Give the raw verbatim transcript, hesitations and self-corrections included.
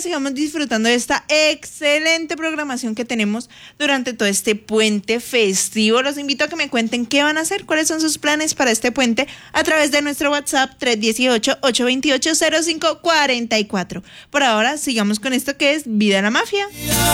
sigamos disfrutando de esta excelente programación que tenemos durante todo este puente festivo. Los invito a que me cuenten qué van a hacer, cuáles son sus planes para este puente a través de nuestro WhatsApp tres uno ocho, ocho dos ocho, cero cinco cuatro cuatro. Por ahora, sigamos con esto que es Vida en la Mafia.